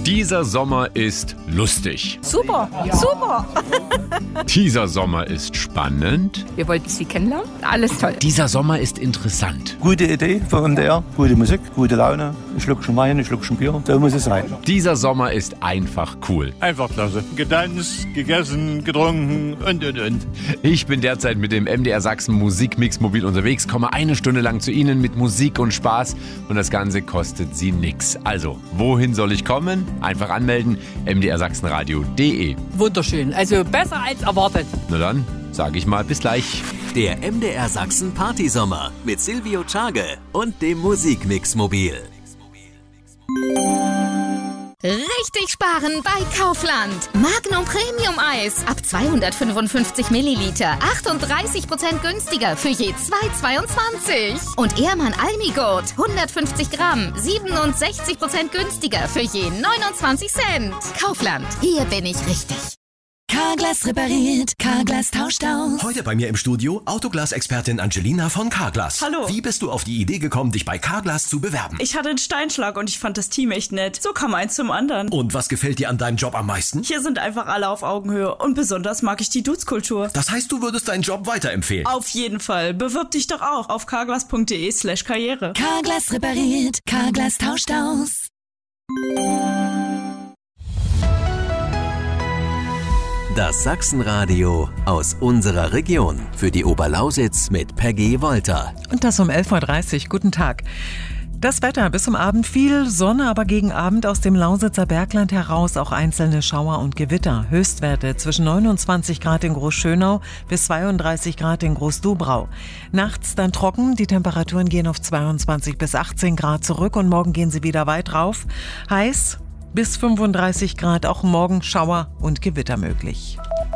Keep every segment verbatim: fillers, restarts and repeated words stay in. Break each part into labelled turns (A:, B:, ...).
A: Dieser Sommer ist lustig.
B: Super, ja. super.
A: Dieser Sommer ist spannend.
B: Wir wollten Sie kennenlernen. Alles toll.
A: Dieser Sommer ist interessant.
C: Gute Idee von M D R, gute Musik, gute Laune. Ein Schluckchen Wein, ein Schluckchen Bier, so muss es sein.
A: Dieser Sommer ist einfach cool.
D: Einfach klasse. Getanzt, gegessen, getrunken und, und, und.
A: Ich bin derzeit mit dem M D R Sachsen Musikmix mobil unterwegs, komme eine Stunde lang zu Ihnen mit Musik und Spaß und das Ganze kostet Sie nix. Also, wohin soll ich kommen? Einfach anmelden, m d r sachsenradio punkt d e.
B: Wunderschön, also besser als erwartet.
A: Na dann, sage ich mal, bis gleich.
E: Der M D R Sachsen Partysommer mit Silvio Tschage und dem Musikmix mobil.
F: Richtig sparen bei Kaufland. Magnum Premium Eis ab zweihundertfünfundfünfzig Milliliter. achtunddreißig Prozent günstiger für je zwei Euro zweiundzwanzig. Und Ehrmann Almigurt hundertfünfzig Gramm. siebenundsechzig Prozent günstiger für je neunundzwanzig Cent. Kaufland, hier bin ich richtig.
G: Carglass repariert, Carglass tauscht aus.
H: Heute bei mir im Studio Autoglas-Expertin Angelina von Carglass.
I: Hallo.
H: Wie bist du auf die Idee gekommen, dich bei Carglass zu bewerben?
I: Ich hatte einen Steinschlag und ich fand das Team echt nett. So kam eins zum anderen.
H: Und was gefällt dir an deinem Job am meisten?
I: Hier sind einfach alle auf Augenhöhe und besonders mag ich die Dudes-Kultur.
H: Das heißt, du würdest deinen Job weiterempfehlen?
I: Auf jeden Fall. Bewirb dich doch auch auf carglass punkt de slash karriere.
G: Carglass repariert, Carglass tauscht aus.
E: Das Sachsenradio aus unserer Region. Für die Oberlausitz mit Peggy Wolter.
J: Und das um elf Uhr dreißig. Guten Tag. Das Wetter bis zum Abend viel Sonne, aber gegen Abend aus dem Lausitzer Bergland heraus auch einzelne Schauer und Gewitter. Höchstwerte zwischen neunundzwanzig Grad in Großschönau bis zweiunddreißig Grad in Großdubrau. Nachts dann trocken, die Temperaturen gehen auf zweiundzwanzig bis achtzehn Grad zurück und morgen gehen sie wieder weit rauf. Heiß bis fünfunddreißig Grad, auch morgen Schauer und Gewitter möglich.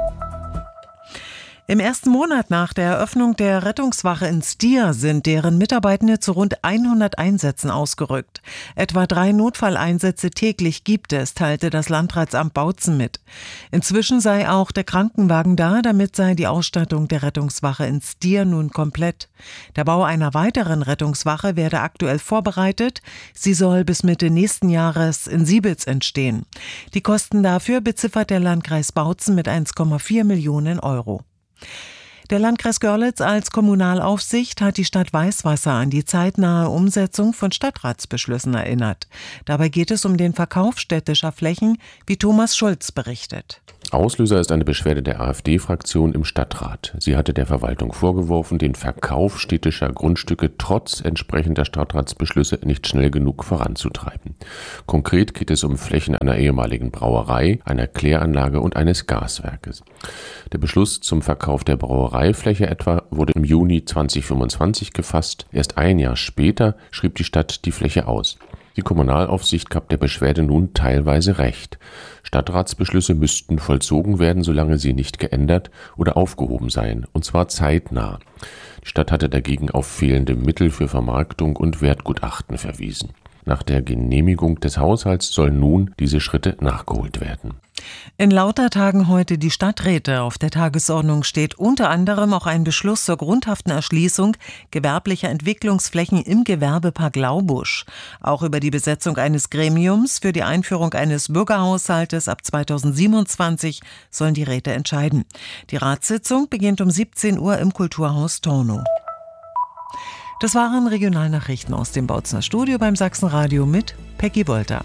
J: Im ersten Monat nach der Eröffnung der Rettungswache in Stier sind deren Mitarbeitende zu rund hundert Einsätzen ausgerückt. Etwa drei Notfalleinsätze täglich gibt es, teilte das Landratsamt Bautzen mit. Inzwischen sei auch der Krankenwagen da, damit sei die Ausstattung der Rettungswache in Stier nun komplett. Der Bau einer weiteren Rettungswache werde aktuell vorbereitet. Sie soll bis Mitte nächsten Jahres in Siebitz entstehen. Die Kosten dafür beziffert der Landkreis Bautzen mit eins Komma vier Millionen Euro. Der Landkreis Görlitz als Kommunalaufsicht hat die Stadt Weißwasser an die zeitnahe Umsetzung von Stadtratsbeschlüssen erinnert. Dabei geht es um den Verkauf städtischer Flächen, wie Thomas Schulz berichtet.
K: Auslöser ist eine Beschwerde der AfD-Fraktion im Stadtrat. Sie hatte der Verwaltung vorgeworfen, den Verkauf städtischer Grundstücke trotz entsprechender Stadtratsbeschlüsse nicht schnell genug voranzutreiben. Konkret geht es um Flächen einer ehemaligen Brauerei, einer Kläranlage und eines Gaswerkes. Der Beschluss zum Verkauf der Brauereifläche etwa wurde im Juni zweitausendfünfundzwanzig gefasst. Erst ein Jahr später schrieb die Stadt die Fläche aus. Die Kommunalaufsicht gab der Beschwerde nun teilweise recht. Stadtratsbeschlüsse müssten vollzogen werden, solange sie nicht geändert oder aufgehoben seien, und zwar zeitnah. Die Stadt hatte dagegen auf fehlende Mittel für Vermarktung und Wertgutachten verwiesen. Nach der Genehmigung des Haushalts sollen nun diese Schritte nachgeholt werden.
J: In lauter Tagen heute die Stadträte. Auf der Tagesordnung steht unter anderem auch ein Beschluss zur grundhaften Erschließung gewerblicher Entwicklungsflächen im Gewerbepark Laubusch. Auch über die Besetzung eines Gremiums für die Einführung eines Bürgerhaushaltes ab zweitausendsiebenundzwanzig sollen die Räte entscheiden. Die Ratssitzung beginnt um siebzehn Uhr im Kulturhaus Tornow. Das waren Regionalnachrichten aus dem Bautzener Studio beim Sachsenradio mit Peggy Wolter.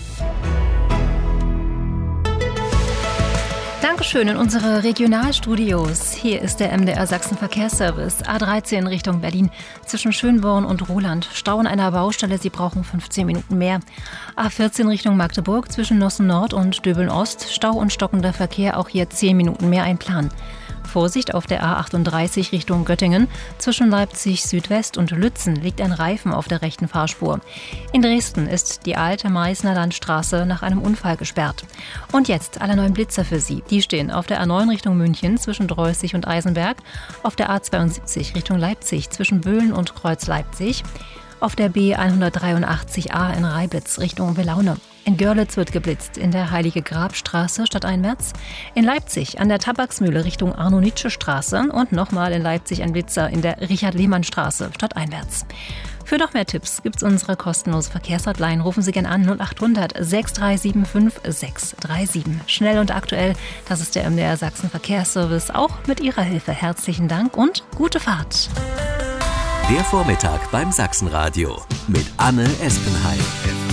L: Dankeschön in unsere Regionalstudios. Hier ist der M D R Sachsen Verkehrsservice. A dreizehn Richtung Berlin zwischen Schönborn und Roland. Stau an einer Baustelle, Sie brauchen fünfzehn Minuten mehr. A vierzehn Richtung Magdeburg zwischen Nossen Nord und Döbeln Ost. Stau und stockender Verkehr, auch hier zehn Minuten mehr einplanen. Vorsicht auf der A achtunddreißig Richtung Göttingen. Zwischen Leipzig Südwest und Lützen liegt ein Reifen auf der rechten Fahrspur. In Dresden ist die alte Meißner Landstraße nach einem Unfall gesperrt. Und jetzt alle neuen Blitzer für Sie. Die stehen auf der A neun Richtung München zwischen Dreußig und Eisenberg, auf der A zweiundsiebzig Richtung Leipzig zwischen Böhlen und Kreuz Leipzig, auf der B hundertdreiundachtzig A in Reibitz Richtung Willaune. In Görlitz wird geblitzt, in der Heilige Grabstraße stadteinwärts, in Leipzig an der Tabaksmühle Richtung Arno-Nitsche-Straße und nochmal in Leipzig ein Blitzer in der Richard-Lehmann-Straße stadteinwärts. Für noch mehr Tipps gibt's unsere kostenlose Verkehrshotline. Rufen Sie gerne an null acht hundert sechs drei sieben fünf sechs drei sieben. Schnell und aktuell, das ist der M D R Sachsen Verkehrsservice. Auch mit Ihrer Hilfe herzlichen Dank und gute Fahrt.
E: Der Vormittag beim Sachsenradio mit Anne Espenheim.